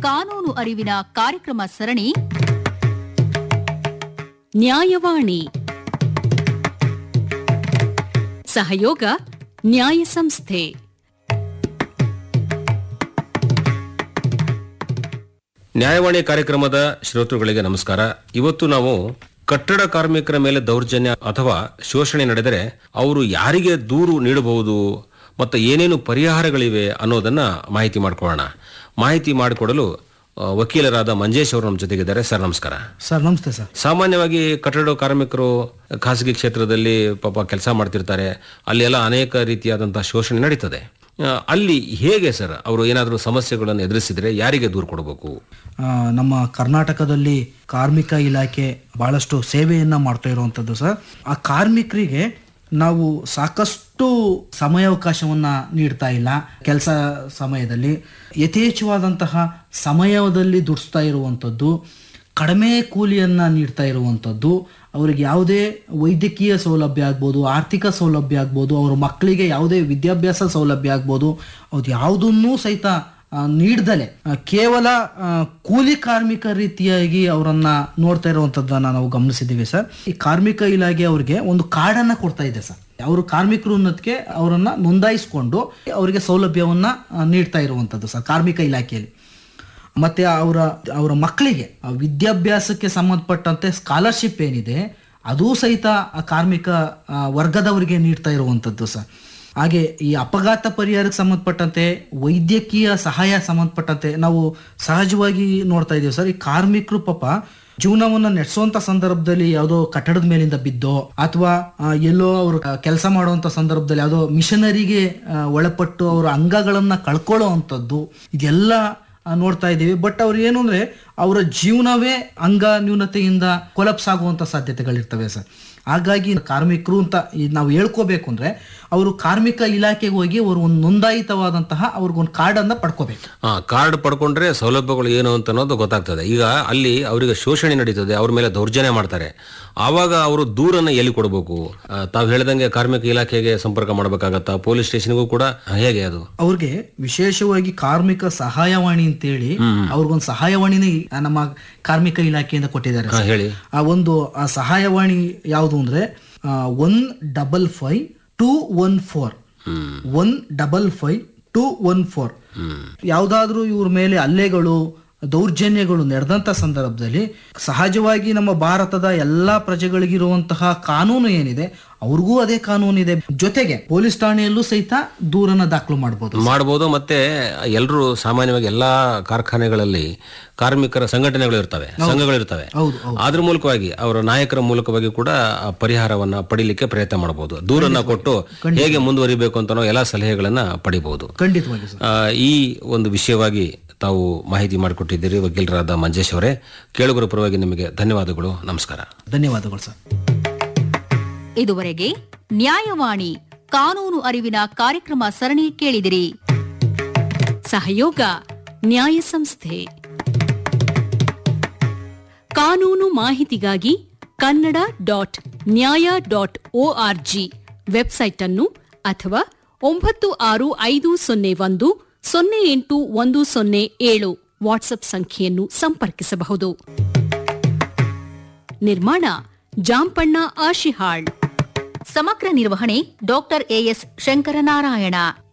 ಕಾನೂನು ಅರಿವಿನ ಕಾರ್ಯಕ್ರಮ ಸರಣಿ ನ್ಯಾಯವಾಣಿ. ಸಹಯೋಗ ನ್ಯಾಯ ಸಂಸ್ಥೆ. ನ್ಯಾಯವಾಣಿ ಕಾರ್ಯಕ್ರಮದ ಶ್ರೋತೃಗಳಿಗೆ ನಮಸ್ಕಾರ. ಇವತ್ತು ನಾವು ಕಟ್ಟಡ ಕಾರ್ಮಿಕರ ಮೇಲೆ ದೌರ್ಜನ್ಯ ಅಥವಾ ಶೋಷಣೆ ನಡೆದರೆ ಅವರು ಯಾರಿಗೆ ದೂರು ನೀಡಬಹುದು ಮತ್ತು ಏನೇನು ಪರಿಹಾರಗಳಿವೆ ಅನ್ನೋದನ್ನ ಮಾಹಿತಿ ಮಾಡಿಕೊಳ್ಳೋಣ. ಮಾಹಿತಿ ಮಾಡಿಕೊಡಲು ವಕೀಲರಾದ ಮಂಜೇಶ್ ಅವರು ನಮ್ಮ ಜೊತೆಗಿದ್ದಾರೆ. ಸರ್ ನಮಸ್ಕಾರ. ಸರ್ ನಮಸ್ತೆ ಸರ್. ಸಾಮಾನ್ಯವಾಗಿ ಕಟ್ಟಡ ಕಾರ್ಮಿಕರು ಖಾಸಗಿ ಕ್ಷೇತ್ರದಲ್ಲಿ ಪಾಪ ಕೆಲಸ ಮಾಡ್ತಿರ್ತಾರೆ. ಅಲ್ಲಿ ಎಲ್ಲ ಅನೇಕ ರೀತಿಯಾದಂತಹ ಶೋಷಣೆ ನಡೀತದೆ. ಅಲ್ಲಿ ಹೇಗೆ ಸರ್ ಅವರು ಏನಾದರೂ ಸಮಸ್ಯೆಗಳನ್ನು ಎದುರಿಸಿದ್ರೆ ಯಾರಿಗೆ ದೂರು ಕೊಡಬೇಕು? ನಮ್ಮ ಕರ್ನಾಟಕದಲ್ಲಿ ಕಾರ್ಮಿಕ ಇಲಾಖೆ ಬಹಳಷ್ಟು ಸೇವೆಯನ್ನ ಮಾಡ್ತಾ ಇರುವಂತದ್ದು ಸರ್. ಆ ಕಾರ್ಮಿಕರಿಗೆ ನಾವು ಸಾಕಷ್ಟು ಸಮಯಾವಕಾಶವನ್ನ ನೀಡ್ತಾ ಇಲ್ಲ. ಕೆಲಸ ಸಮಯದಲ್ಲಿ ಯಥೇಚ್ಛವಾದಂತಹ ಸಮಯದಲ್ಲಿ ದುಡಿಸ್ತಾ ಇರುವಂಥದ್ದು, ಕಡಿಮೆ ಕೂಲಿಯನ್ನ ನೀಡ್ತಾ ಇರುವಂಥದ್ದು, ಅವರಿಗೆ ಯಾವುದೇ ವೈದ್ಯಕೀಯ ಸೌಲಭ್ಯ ಆಗ್ಬೋದು, ಆರ್ಥಿಕ ಸೌಲಭ್ಯ ಆಗ್ಬೋದು, ಅವರ ಮಕ್ಕಳಿಗೆ ಯಾವುದೇ ವಿದ್ಯಾಭ್ಯಾಸ ಸೌಲಭ್ಯ ಆಗ್ಬೋದು, ಅದು ಯಾವುದನ್ನೂ ಸಹಿತ ನೀಡ್ದಲೆ ಕೇವಲ ಕೂಲಿ ಕಾರ್ಮಿಕ ರೀತಿಯಾಗಿ ಅವರನ್ನ ನೋಡ್ತಾ ಇರುವಂತದ್ದನ್ನ ನಾವು ಗಮನಿಸಿದ್ದೀವಿ ಸರ್. ಈ ಕಾರ್ಮಿಕ ಇಲಾಖೆ ಅವರಿಗೆ ಒಂದು ಕಾರ್ಡನ್ನ ಕೊಡ್ತಾ ಇದೆ ಸರ್. ಅವರು ಕಾರ್ಮಿಕರು ಅನ್ನೋದಕ್ಕೆ ಅವರನ್ನ ನೋಂದಾಯಿಸಿಕೊಂಡು ಅವರಿಗೆ ಸೌಲಭ್ಯವನ್ನ ನೀಡ್ತಾ ಇರುವಂತದ್ದು ಸರ್ ಕಾರ್ಮಿಕ ಇಲಾಖೆಯಲ್ಲಿ. ಮತ್ತೆ ಅವರ ಮಕ್ಕಳಿಗೆ ವಿದ್ಯಾಭ್ಯಾಸಕ್ಕೆ ಸಂಬಂಧಪಟ್ಟಂತೆ ಸ್ಕಾಲರ್ಶಿಪ್ ಏನಿದೆ ಅದೂ ಸಹಿತ ಆ ಕಾರ್ಮಿಕ ವರ್ಗದವರಿಗೆ ನೀಡ್ತಾ ಇರುವಂತದ್ದು ಸರ್. ಹಾಗೆ ಈ ಅಪಘಾತ ಪರಿಹಾರಕ್ಕೆ ಸಂಬಂಧಪಟ್ಟಂತೆ, ವೈದ್ಯಕೀಯ ಸಹಾಯ ಸಂಬಂಧಪಟ್ಟಂತೆ ನಾವು ಸಹಜವಾಗಿ ನೋಡ್ತಾ ಇದ್ದೀವಿ ಸರ್. ಈ ಕಾರ್ಮಿಕರು ಪಾಪ ಜೀವನವನ್ನ ನಡೆಸುವಂತ ಸಂದರ್ಭದಲ್ಲಿ ಯಾವುದೋ ಕಟ್ಟಡದ ಮೇಲಿಂದ ಬಿದ್ದೋ ಅಥವಾ ಎಲ್ಲೋ ಅವರು ಕೆಲಸ ಮಾಡುವಂತ ಸಂದರ್ಭದಲ್ಲಿ ಯಾವುದೋ ಮಿಷನರಿಗೆ ಒಳಪಟ್ಟು ಅವರ ಅಂಗಗಳನ್ನ ಕಳ್ಕೊಳ್ಳೋ ಅಂಥದ್ದು ಇದೆಲ್ಲ ನೋಡ್ತಾ ಇದ್ದೀವಿ. ಬಟ್ ಅವ್ರು ಏನು ಅಂದ್ರೆ ಅವರ ಜೀವನವೇ ಅಂಗ ನ್ಯೂನತೆಯಿಂದ ಕೊಲಪ್ಸ್ ಆಗುವಂತ ಸಾಧ್ಯತೆಗಳಿರ್ತವೆ ಸರ್. ಹಾಗಾಗಿ ಕಾರ್ಮಿಕರು ಅಂತ ನಾವು ಹೇಳ್ಕೋಬೇಕು ಅಂದ್ರೆ ಅವರು ಕಾರ್ಮಿಕ ಇಲಾಖೆಗೆ ಹೋಗಿ ಅವರು ಒಂದು ನೋಂದಾಯಿತವಾದಂತಹ ಅವ್ರಿಗೊಂದು ಕಾರ್ಡ್ ಅನ್ನ ಪಡ್ಕೋಬೇಕು. ಕಾರ್ಡ್ ಪಡ್ಕೊಂಡ್ರೆ ಸೌಲಭ್ಯಗಳು ಏನು ಅಂತ ಅನ್ನೋದು ಗೊತ್ತಾಗ್ತದೆ. ಈಗ ಅಲ್ಲಿ ಅವರಿಗೆ ಶೋಷಣೆ ನಡೀತದೆ, ಅವ್ರ ಮೇಲೆ ದೌರ್ಜನ್ಯ ಮಾಡ್ತಾರೆ. ಆವಾಗ ಅವರು ದೂರನ್ನ ಎಲ್ಲಿ ಕೊಡಬೇಕು? ತಾವು ಹೇಳ್ದಂಗೆ ಕಾರ್ಮಿಕ ಇಲಾಖೆಗೆ ಸಂಪರ್ಕ ಮಾಡಬೇಕಾಗತ್ತಾ? ಪೊಲೀಸ್ ಸ್ಟೇಷನ್ಗೂ ಕೂಡ ಹೇಗೆ ಅದು? ಅವ್ರಿಗೆ ವಿಶೇಷವಾಗಿ ಕಾರ್ಮಿಕ ಸಹಾಯವಾಣಿ ಅಂತೇಳಿ ಅವ್ರಿಗೊಂದು ಸಹಾಯವಾಣಿನೇ ನಮ್ಮ ಕಾರ್ಮಿಕ ಇಲಾಖೆಯಿಂದ ಕೊಟ್ಟಿದ್ದಾರೆ. ಹೇಳಿ. ಆ ಒಂದು ಸಹಾಯವಾಣಿ ಯಾವುದು ಅಂದ್ರೆ 155-214 155-214. ಯಾವ್ದಾದ್ರೂ ಇವ್ರ ಮೇಲೆ ಹಲ್ಲೆಗಳು, ದೌರ್ಜನ್ಯಗಳು ನಡೆದಂತ ಸಂದರ್ಭದಲ್ಲಿ ಸಹಜವಾಗಿ ನಮ್ಮ ಭಾರತದ ಎಲ್ಲಾ ಪ್ರಜೆಗಳಿಗಿರುವಂತಹ ಕಾನೂನು ಏನಿದೆ ಅವ್ರಿಗೂ ಅದೇ ಕಾನೂನಿದೆ. ಜೊತೆಗೆ ಪೊಲೀಸ್ ಠಾಣೆಯಲ್ಲೂ ಸಹಿತ ದೂರನ್ನ ದಾಖಲು ಮಾಡಬಹುದು. ಮತ್ತೆ ಎಲ್ಲರೂ ಸಾಮಾನ್ಯವಾಗಿ ಎಲ್ಲಾ ಕಾರ್ಖಾನೆಗಳಲ್ಲಿ ಕಾರ್ಮಿಕರ ಸಂಘಟನೆಗಳು ಇರ್ತವೆ, ಸಂಘಗಳಿರ್ತವೆ. ಅದ್ರ ಮೂಲಕವಾಗಿ ಅವರ ನಾಯಕರ ಮೂಲಕವಾಗಿ ಕೂಡ ಪರಿಹಾರವನ್ನ ಪಡಿಲಿಕ್ಕೆ ಪ್ರಯತ್ನ ಮಾಡಬಹುದು. ದೂರನ್ನ ಕೊಟ್ಟು ಹೇಗೆ ಮುಂದುವರಿಬೇಕು ಅಂತ ಎಲ್ಲಾ ಸಲಹೆಗಳನ್ನ ಪಡಿಬಹುದು. ಖಂಡಿತವಾಗಿ ಈ ಒಂದು ವಿಷಯವಾಗಿ ತಾವು ಮಾಹಿತಿ ಮಾಡಿಕೊಟ್ಟಿದ್ದೀರಿ ವಕೀಲರಾದ ಮಂಜೇಶ್ ಅವರೇ. ಕೇಳುಗರ ಪರವಾಗಿ ನಿಮಗೆ ಧನ್ಯವಾದಗಳು. ನಮಸ್ಕಾರ. ಧನ್ಯವಾದಗಳು ಸರ್. ಇದುವರೆಗೆ ನ್ಯಾಯವಾಣಿ ಕಾನೂನು ಅರಿವಿನ ಕಾರ್ಯಕ್ರಮ ಸರಣಿ ಕೇಳಿದಿರಿ. ಸಹಯೋಗ ನ್ಯಾಯ ಸಂಸ್ಥೆ. ಕಾನೂನು ಮಾಹಿತಿಗಾಗಿ kannada.nya.org ವೆಬ್ಸೈಟ್ ಅನ್ನು ಅಥವಾ 965001081007 ವಾಟ್ಸ್ಆಪ್ ಸಂಖ್ಯೆಯನ್ನು ಸಂಪರ್ಕಿಸಬಹುದು. ನಿರ್ಮಾಣ ಜಾಂಪಣ್ಣ ಆಶಿಹಾಳ್. ಸಮಗ್ರ ನಿರ್ವಹಣೆ ಡಾಕ್ಟರ್ ಎಎಸ್ ಶಂಕರನಾರಾಯಣ.